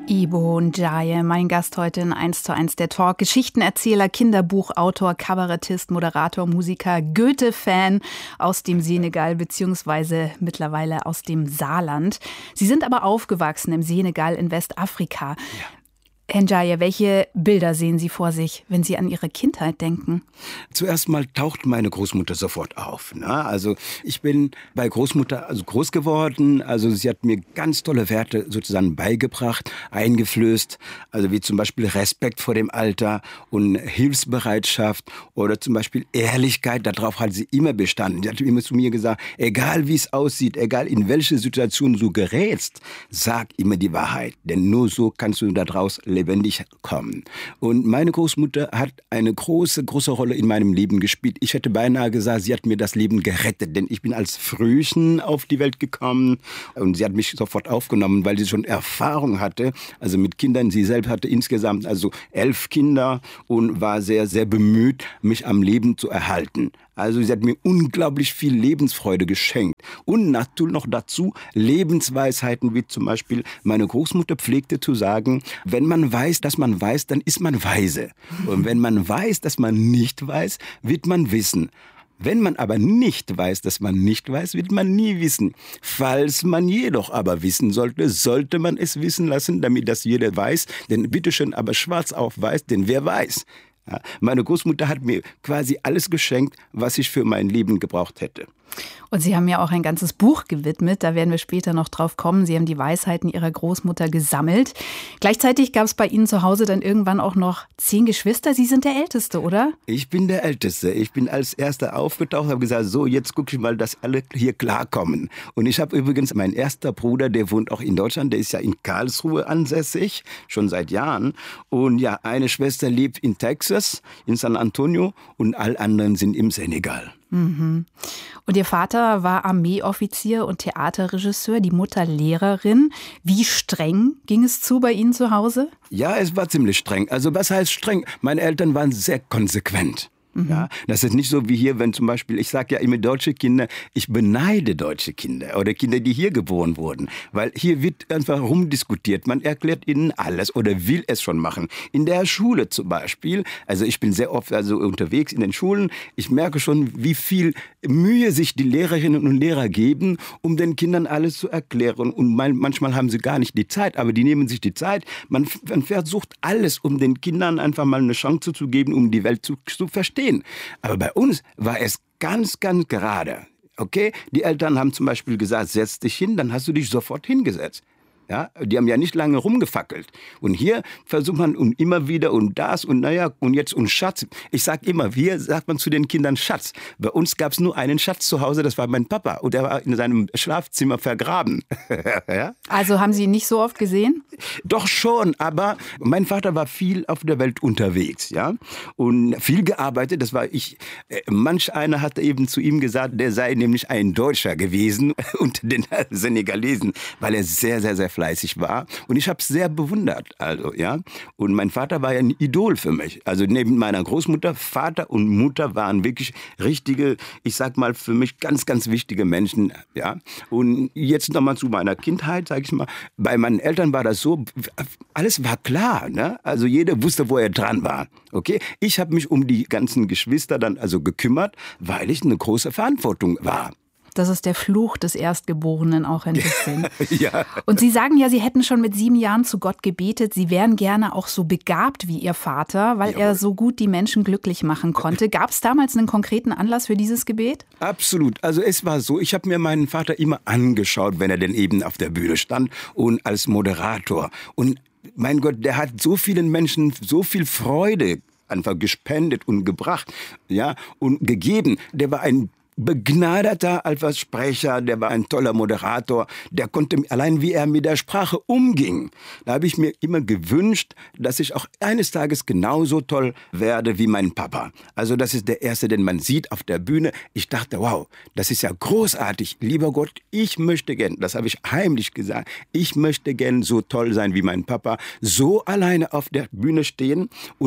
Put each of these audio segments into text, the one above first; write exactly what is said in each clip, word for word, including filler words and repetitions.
Ibo Ndiaye, mein Gast heute in eins zu eins der Talk. Geschichtenerzähler, Kinderbuchautor, Kabarettist, Moderator, Musiker, Goethe-Fan aus dem Senegal beziehungsweise mittlerweile aus dem Saarland. Sie sind aber aufgewachsen im Senegal in Westafrika. Ja. Herr Ndiaye, welche Bilder sehen Sie vor sich, wenn Sie an Ihre Kindheit denken? Zuerst mal taucht meine Großmutter sofort auf. Ne? Also ich bin bei Großmutter also groß geworden. Also sie hat mir ganz tolle Werte sozusagen beigebracht, eingeflößt. Also wie zum Beispiel Respekt vor dem Alter und Hilfsbereitschaft oder zum Beispiel Ehrlichkeit. Darauf hat sie immer bestanden. Sie hat immer zu mir gesagt, egal wie es aussieht, egal in welche Situation du gerätst, sag immer die Wahrheit. Denn nur so kannst du daraus lebendig kommen. Und meine Großmutter hat eine große, große Rolle in meinem Leben gespielt. Ich hätte beinahe gesagt, sie hat mir das Leben gerettet, denn ich bin als Frühchen auf die Welt gekommen und sie hat mich sofort aufgenommen, weil sie schon Erfahrung hatte, also mit Kindern. Sie selbst hatte insgesamt also elf Kinder und war sehr, sehr bemüht, mich am Leben zu erhalten. Also sie hat mir unglaublich viel Lebensfreude geschenkt. Und natürlich noch dazu Lebensweisheiten, wie zum Beispiel meine Großmutter pflegte zu sagen, wenn man weiß, dass man weiß, dann ist man weise. Und wenn man weiß, dass man nicht weiß, wird man wissen. Wenn man aber nicht weiß, dass man nicht weiß, wird man nie wissen. Falls man jedoch aber wissen sollte, sollte man es wissen lassen, damit das jeder weiß. Denn bitteschön, aber schwarz auf weiß, denn wer weiß? Ja, meine Großmutter hat mir quasi alles geschenkt, was ich für mein Leben gebraucht hätte. Und Sie haben ja auch ein ganzes Buch gewidmet, da werden wir später noch drauf kommen. Sie haben die Weisheiten Ihrer Großmutter gesammelt. Gleichzeitig gab es bei Ihnen zu Hause dann irgendwann auch noch zehn Geschwister. Sie sind der Älteste, oder? Ich bin der Älteste. Ich bin als Erster aufgetaucht und habe gesagt, so, jetzt gucke ich mal, dass alle hier klarkommen. Und ich habe übrigens, mein erster Bruder, der wohnt auch in Deutschland, der ist ja in Karlsruhe ansässig, schon seit Jahren. Und ja, eine Schwester lebt in Texas, in San Antonio und alle anderen sind im Senegal. Mhm. Und Ihr Vater war Armeeoffizier und Theaterregisseur, die Mutter Lehrerin. Wie streng ging es zu bei Ihnen zu Hause? Ja, es war ziemlich streng. Also was heißt streng? Meine Eltern waren sehr konsequent. Mhm. Ja, das ist nicht so wie hier, wenn zum Beispiel, ich sage ja immer deutsche Kinder, ich beneide deutsche Kinder oder Kinder, die hier geboren wurden. Weil hier wird einfach rumdiskutiert. Man erklärt ihnen alles oder will es schon machen. In der Schule zum Beispiel, also ich bin sehr oft also unterwegs in den Schulen, ich merke schon, wie viel Mühe sich die Lehrerinnen und Lehrer geben, um den Kindern alles zu erklären. Und manchmal haben sie gar nicht die Zeit, aber die nehmen sich die Zeit. Man, man versucht alles, um den Kindern einfach mal eine Chance zu geben, um die Welt zu, zu verstehen. Aber bei uns war es ganz, ganz gerade. Okay? Die Eltern haben zum Beispiel gesagt, setz dich hin, dann hast du dich sofort hingesetzt. Ja, die haben ja nicht lange rumgefackelt. Und hier versucht man und immer wieder und das und naja und jetzt und Schatz. Ich sag immer, hier sagt man zu den Kindern Schatz. Bei uns gab es nur einen Schatz zu Hause, das war mein Papa. Und der war in seinem Schlafzimmer vergraben. Ja? Also haben Sie ihn nicht so oft gesehen? Doch schon, aber mein Vater war viel auf der Welt unterwegs, ja, und viel gearbeitet. Das war ich. Manch einer hatte eben zu ihm gesagt, der sei nämlich ein Deutscher gewesen unter den Senegalesen, weil er sehr, sehr, sehr fleißig war. Und ich habe es sehr bewundert, also ja. Und mein Vater war ja ein Idol für mich. Also neben meiner Großmutter, Vater und Mutter waren wirklich richtige, ich sag mal für mich ganz, ganz wichtige Menschen, ja. Und jetzt nochmal zu meiner Kindheit, sage ich mal. Bei meinen Eltern war das so, alles war klar, ne? Also jeder wusste, wo er dran war. Okay, ich habe mich um die ganzen Geschwister dann also gekümmert, weil ich eine große Verantwortung war. Das ist der Fluch des Erstgeborenen auch ein bisschen. Ja. Und Sie sagen ja, Sie hätten schon mit sieben Jahren zu Gott gebetet. Sie wären gerne auch so begabt wie Ihr Vater, weil Jawohl. Er so gut die Menschen glücklich machen konnte. Gab es damals einen konkreten Anlass für dieses Gebet? Absolut. Also es war so, ich habe mir meinen Vater immer angeschaut, wenn er denn eben auf der Bühne stand und als Moderator. Und mein Gott, der hat so vielen Menschen so viel Freude einfach gespendet und gebracht, ja, und gegeben. Der war ein begnadeter als Sprecher, der war ein toller Moderator, der konnte allein, wie er mit der Sprache umging. Da habe ich mir immer gewünscht, dass ich auch eines Tages genauso toll werde wie mein Papa. Also das ist der Erste, den man sieht auf der Bühne. Ich dachte, wow, das ist ja großartig. Lieber Gott, ich möchte gern, das habe ich heimlich gesagt, ich möchte gern so toll sein wie mein Papa, so alleine auf der Bühne stehen und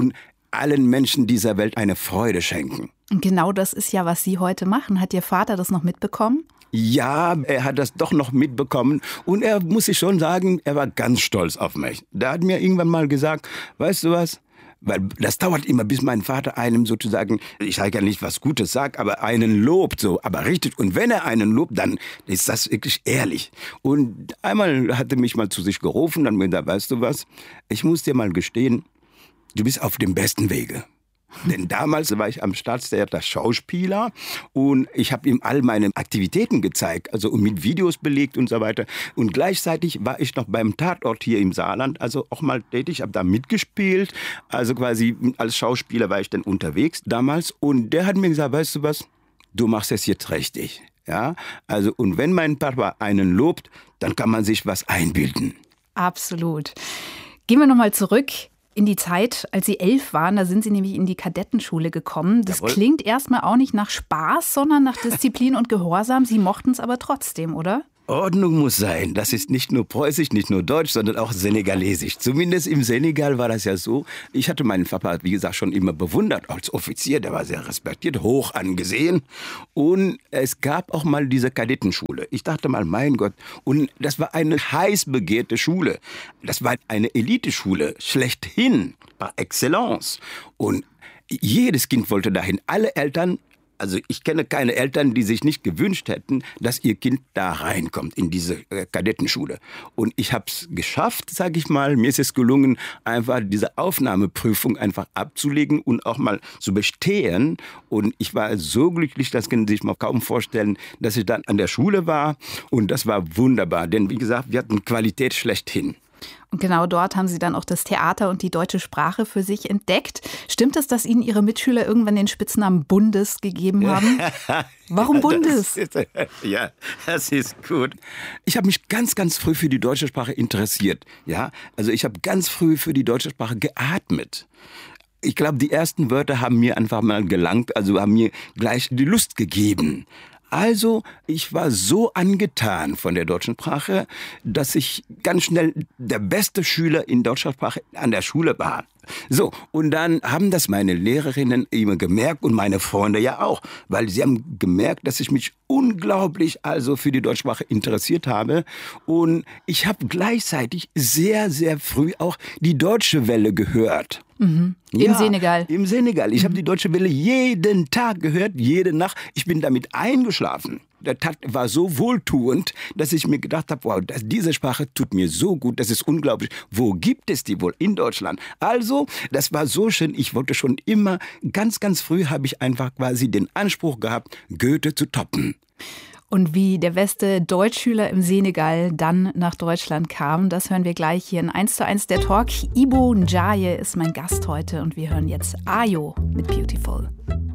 allen Menschen dieser Welt eine Freude schenken. Und genau das ist ja, was Sie heute machen. Hat Ihr Vater das noch mitbekommen? Ja, er hat das doch noch mitbekommen und er, muss ich schon sagen, er war ganz stolz auf mich. Der hat mir irgendwann mal gesagt, weißt du was? Weil das dauert immer, bis mein Vater einem sozusagen, ich sage ja nicht, was Gutes sagt, aber einen lobt, so, aber richtig. Und wenn er einen lobt, dann ist das wirklich ehrlich. Und einmal hat er mich mal zu sich gerufen, dann mir gesagt, weißt du was, ich muss dir mal gestehen, du bist auf dem besten Wege. Denn damals war ich am Staatstheater Schauspieler und ich habe ihm all meine Aktivitäten gezeigt, also mit Videos belegt und so weiter. Und gleichzeitig war ich noch beim Tatort hier im Saarland, also auch mal tätig, habe da mitgespielt. Also quasi als Schauspieler war ich dann unterwegs damals. Und der hat mir gesagt, weißt du was, du machst es jetzt richtig. Ja, also und wenn mein Papa einen lobt, dann kann man sich was einbilden. Absolut. Gehen wir nochmal zurück in die Zeit, als Sie elf waren, da sind Sie nämlich in die Kadettenschule gekommen. Das Jawohl. Klingt erstmal auch nicht nach Spaß, sondern nach Disziplin und Gehorsam. Sie mochten es aber trotzdem, oder? Ordnung muss sein. Das ist nicht nur preußisch, nicht nur deutsch, sondern auch senegalesisch. Zumindest im Senegal war das ja so. Ich hatte meinen Papa, wie gesagt, schon immer bewundert als Offizier. Der war sehr respektiert, hoch angesehen. Und es gab auch mal diese Kadettenschule. Ich dachte mal, mein Gott. Und das war eine heiß begehrte Schule. Das war eine Eliteschule, schlechthin, par excellence. Und jedes Kind wollte dahin. Alle Eltern. Also ich kenne keine Eltern, die sich nicht gewünscht hätten, dass ihr Kind da reinkommt in diese äh, Kadettenschule. Und ich habe es geschafft, sage ich mal. Mir ist es gelungen, einfach diese Aufnahmeprüfung einfach abzulegen und auch mal zu bestehen. Und ich war so glücklich, das können Sie sich mal kaum vorstellen, dass ich dann an der Schule war. Und das war wunderbar, denn wie gesagt, wir hatten Qualität schlechthin. Und genau dort haben Sie dann auch das Theater und die deutsche Sprache für sich entdeckt. Stimmt es, dass Ihnen Ihre Mitschüler irgendwann den Spitznamen Bundes gegeben haben? Warum Bundes? Ja, das ist, ja, das ist gut. Ich habe mich ganz, ganz früh für die deutsche Sprache interessiert. Ja, also ich habe ganz früh für die deutsche Sprache geatmet. Ich glaube, die ersten Wörter haben mir einfach mal gelangt, also haben mir gleich die Lust gegeben. Also, ich war so angetan von der deutschen Sprache, dass ich ganz schnell der beste Schüler in deutscher Sprache an der Schule war. So, und dann haben das meine Lehrerinnen immer gemerkt und meine Freunde ja auch, weil sie haben gemerkt, dass ich mich unglaublich also für die Deutschsprache interessiert habe. Und ich habe gleichzeitig sehr, sehr früh auch die Deutsche Welle gehört. Mhm. Im ja, Senegal. Im Senegal. Ich mhm. habe die Deutsche Welle jeden Tag gehört, jede Nacht. Ich bin damit eingeschlafen. Der Tag war so wohltuend, dass ich mir gedacht habe, wow, das, diese Sprache tut mir so gut, das ist unglaublich. Wo gibt es die wohl? In Deutschland. Also, das war so schön. Ich wollte schon immer, ganz, ganz früh habe ich einfach quasi den Anspruch gehabt, Goethe zu toppen. Und wie der beste Deutschschüler im Senegal dann nach Deutschland kam, das hören wir gleich hier in eins zu eins der Talk. Ibou Ndiaye ist mein Gast heute und wir hören jetzt Ayo mit Beautiful.